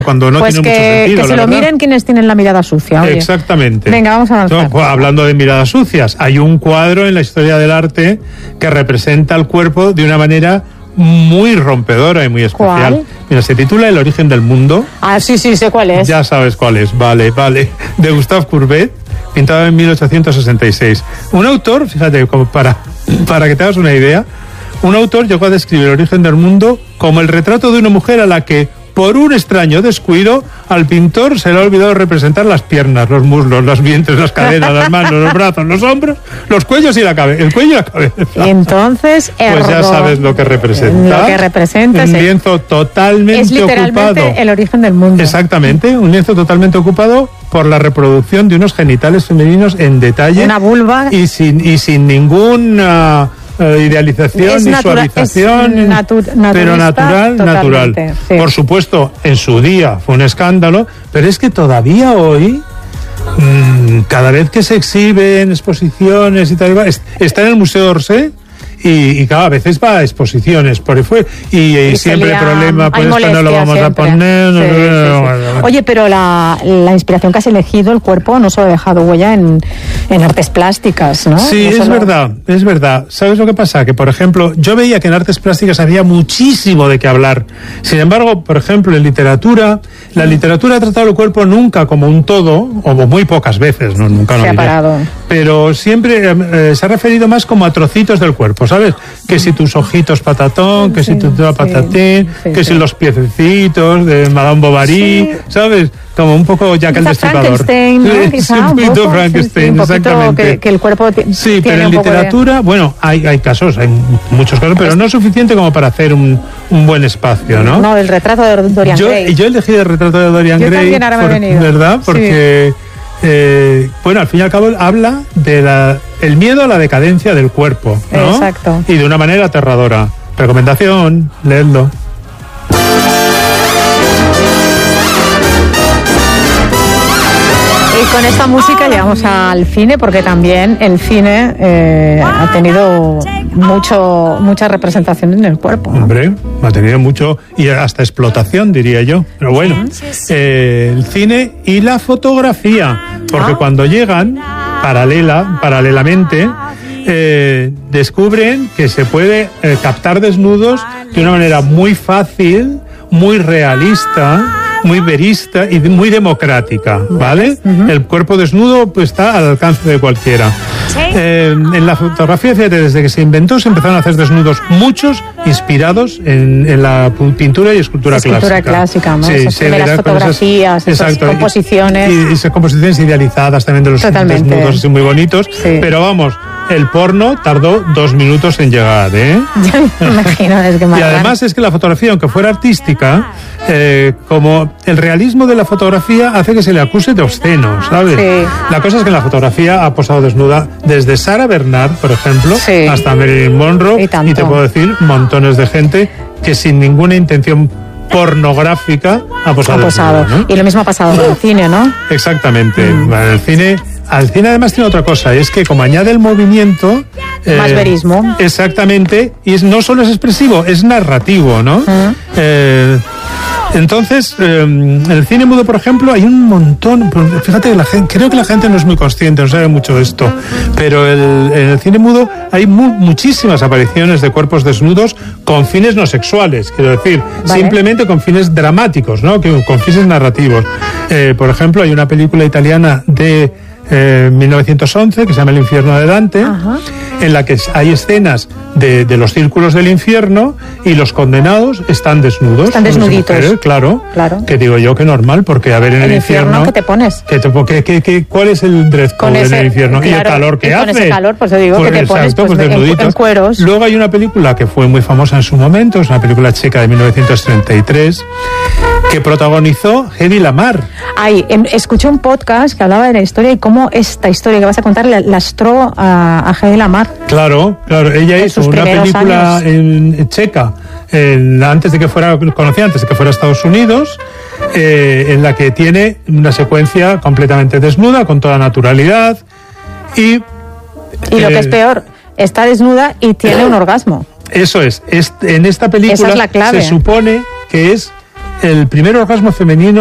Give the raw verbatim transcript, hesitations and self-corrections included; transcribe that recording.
Cuando no pues tiene que, mucho sentido, que se la lo verdad. miren quienes tienen la mirada sucia. Oye. Exactamente. Venga, vamos a avanzar. No, hablando de miradas sucias, hay un cuadro en la historia del arte que representa el cuerpo de una manera muy rompedora y muy especial. ¿Cuál? Mira, se titula El origen del mundo. Ah, sí, sí, sé cuál es. Ya sabes cuál es, vale, vale. De Gustave Courbet, pintado en mil ochocientos sesenta y seis. Un autor, fíjate, como para, para que te hagas una idea, un autor llegó a describir el origen del mundo como el retrato de una mujer a la que, por un extraño descuido, al pintor se le ha olvidado representar las piernas, los muslos, los vientres, las caderas, las manos, los brazos, los hombros, los cuellos y la cabeza, el cuello y la cabeza. Y entonces, pues ya sabes lo que representa. Lo que representa un es lienzo totalmente es literalmente ocupado. El origen del mundo. Exactamente, un lienzo totalmente ocupado por la reproducción de unos genitales femeninos en detalle. Una vulva. Y sin, y sin ninguna uh, idealización es ni natura, suavización, es natu pero natural, natural. Sí. Por supuesto, en su día fue un escándalo, pero es que todavía hoy, mmm, cada vez que se exhiben exposiciones y tal, está en el Museo d'Orsay. Y, y cada vez va a exposiciones por ahí fue y, y, y siempre el problema pues esto no lo vamos siempre. a poner. Sí, sí, sí. Oye, pero la, la inspiración que has elegido, el cuerpo, no solo ha dejado huella en, en artes plásticas, ¿no? Sí, no es solo... verdad, es verdad. ¿Sabes lo que pasa? Que, por ejemplo, yo veía que en artes plásticas había muchísimo de qué hablar. Sin embargo, por ejemplo, en literatura, la literatura ha tratado el cuerpo nunca como un todo, o muy pocas veces, no nunca no se ha parado. Pero siempre eh, se ha referido más como a trocitos del cuerpo, ¿sabes? Que si tus ojitos patatón, que sí, si tu patatín, sí, sí, que sí. si los piececitos de Madame Bovary, sí. ¿sabes? Como un poco Jack el Destripador. Frankenstein, ¿no? Sí, Quizá, un poquito poco, Frankenstein, sí, sí, exactamente. Que, que el cuerpo Sí, tiene pero en un poco literatura, de... bueno, hay, hay casos, hay muchos casos, pero no suficiente como para hacer un, un buen espacio, ¿no? No, el retrato de Dorian yo, Gray. Yo elegí el retrato de Dorian yo Gray. También ahora me por, he venido. ¿verdad? Porque... Sí. Eh, bueno, al fin y al cabo habla de la, el miedo a la decadencia del cuerpo, ¿no? Exacto. Y de una manera aterradora. Recomendación, leedlo. Y con esta música llegamos al cine, porque también el cine eh, ha tenido mucho mucha representación en el cuerpo, ¿no? Hombre, ha tenido mucho, y hasta explotación, diría yo. Pero bueno, eh, el cine y la fotografía, porque ah. cuando llegan, paralela, paralelamente, eh, descubren que se puede eh, captar desnudos de una manera muy fácil, muy realista, muy verista y muy democrática, ¿vale? Uh-huh. El cuerpo desnudo pues está al alcance de cualquiera. Eh, en la fotografía, fíjate, desde que se inventó se empezaron a hacer desnudos, muchos inspirados en, en la pintura y escultura, escultura clásica. clásica, ¿no? Sí, esas primeras fotografías, esas, esas composiciones. Y, y esas composiciones idealizadas también de los Totalmente. desnudos así muy bonitos. Sí. Pero vamos, el porno tardó dos minutos en llegar, ¿eh? Ya me imagino, es que Y además es que la fotografía, aunque fuera artística, eh, como el realismo de la fotografía hace que se le acuse de obsceno, ¿sabes? Sí. La cosa es que en la fotografía ha posado desnuda desde Sarah Bernhardt, por ejemplo, sí. hasta Marilyn Monroe, y, y te puedo decir montones de gente que sin ninguna intención pornográfica ha posado. Ha posado. Desnuda, ¿no? Y lo mismo ha pasado en el cine, ¿no? Exactamente. Mm. Bueno, el cine... Al cine además tiene otra cosa, y es que como añade el movimiento... Más eh, verismo. Exactamente, y es, no solo es expresivo, es narrativo, ¿no? Uh-huh. Eh, entonces, eh, en el cine mudo, por ejemplo, hay un montón... Fíjate, la gente, creo que la gente no es muy consciente, no sabe mucho de esto, pero el, en el cine mudo hay mu muchísimas apariciones de cuerpos desnudos con fines no sexuales, quiero decir, vale. simplemente con fines dramáticos, ¿no? Que, con fines narrativos. Eh, por ejemplo, hay una película italiana de... Eh, mil novecientos once, que se llama El infierno de Dante, Ajá. en la que hay escenas de, de los círculos del infierno y los condenados están desnudos. Están desnuditos. Mujeres, claro, claro. Que digo yo que normal, porque a ver en el, el infierno... infierno ¿qué te pones? Que te, que, que, que, ¿Cuál es el dress code en el infierno? Claro, y el calor que y hace. Con ese calor, pues te digo pues, que te pones exacto, pues, pues, en, en cueros. Luego hay una película que fue muy famosa en su momento, es una película checa de mil novecientos treinta y tres, que protagonizó Hedy Lamarr. Ay, em, escuché un podcast que hablaba de la historia y cómo esta historia que vas a contar lastró a, a Hedy Lamarr. Claro, claro. Ella en hizo una película en, en checa en, antes de que fuera conocida, antes de que fuera a Estados Unidos, eh, en la que tiene una secuencia completamente desnuda, con toda naturalidad y... Y eh, lo que es peor, está desnuda y tiene un orgasmo. Eso es. es en esta película Esa es la clave. Se supone que es el primer orgasmo femenino